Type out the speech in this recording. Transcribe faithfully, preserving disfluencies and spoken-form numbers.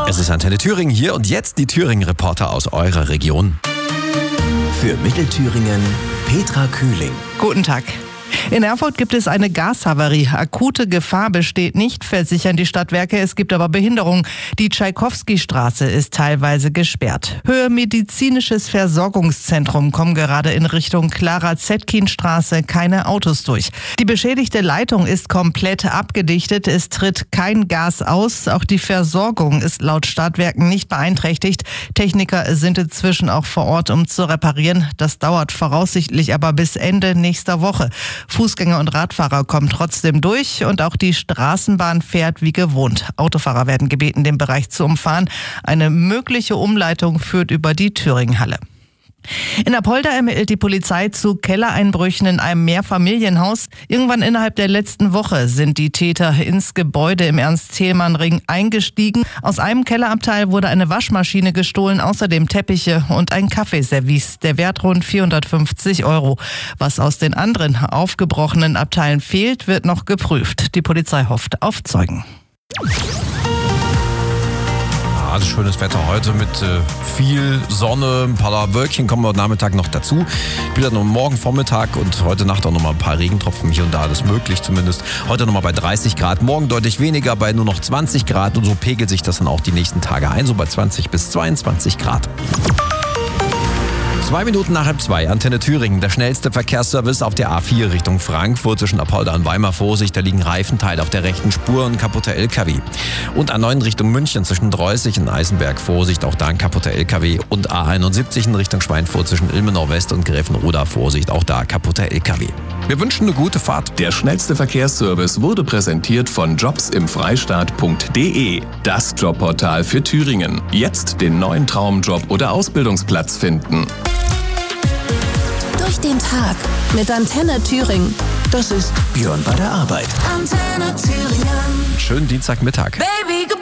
Es ist Antenne Thüringen hier und jetzt die Thüringen-Reporter aus eurer Region. Für Mittelthüringen Petra Kühling. Guten Tag. In Erfurt gibt es eine Gashavarie. Akute Gefahr besteht nicht, versichern die Stadtwerke. Es gibt aber Behinderung. Die Tschaikowski-Straße ist teilweise gesperrt. Höhe Medizinisches Versorgungszentrum kommen gerade in Richtung Clara-Zetkin-Straße keine Autos durch. Die beschädigte Leitung ist komplett abgedichtet. Es tritt kein Gas aus. Auch die Versorgung ist laut Stadtwerken nicht beeinträchtigt. Techniker sind inzwischen auch vor Ort, um zu reparieren. Das dauert voraussichtlich aber bis Ende nächster Woche. Fußgänger und Radfahrer kommen trotzdem durch und auch die Straßenbahn fährt wie gewohnt. Autofahrer werden gebeten, den Bereich zu umfahren. Eine mögliche Umleitung führt über die Thüringenhalle. In Apolda ermittelt die Polizei zu Kellereinbrüchen in einem Mehrfamilienhaus. Irgendwann innerhalb der letzten Woche sind die Täter ins Gebäude im Ernst-Thälmann-Ring eingestiegen. Aus einem Kellerabteil wurde eine Waschmaschine gestohlen, außerdem Teppiche und ein Kaffeeservice. Der Wert rund vierhundertfünfzig Euro. Was aus den anderen aufgebrochenen Abteilen fehlt, wird noch geprüft. Die Polizei hofft auf Zeugen. Also schönes Wetter heute mit äh, viel Sonne, ein paar Wölkchen kommen heute Nachmittag noch dazu. Wieder nur morgen Vormittag und heute Nacht auch nochmal ein paar Regentropfen hier und da, das ist möglich zumindest. Heute nochmal bei dreißig Grad, morgen deutlich weniger, bei nur noch zwanzig Grad und so pegelt sich das dann auch die nächsten Tage ein, so bei zwanzig bis zweiundzwanzig Grad. Zwei Minuten nach halb zwei, Antenne Thüringen. Der schnellste Verkehrsservice auf der A vier Richtung Frankfurt zwischen Apolda und Weimar. Vorsicht, da liegen Reifenteile auf der rechten Spur und ein kaputter L K W. Und A neun Richtung München zwischen Dreußig und Eisenberg. Vorsicht, auch da ein kaputter L K W. Und A einundsiebzig in Richtung Schweinfurt zwischen Ilmenau West und Gräfenroda. Vorsicht, auch da kaputter L K W. Wir wünschen eine gute Fahrt. Der schnellste Verkehrsservice wurde präsentiert von jobs im freistaat punkt de. Das Jobportal für Thüringen. Jetzt den neuen Traumjob oder Ausbildungsplatz finden. Durch den Tag mit Antenne Thüringen. Das ist Björn bei der Arbeit. Antenne Thüringen. Schönen Dienstagmittag. Baby,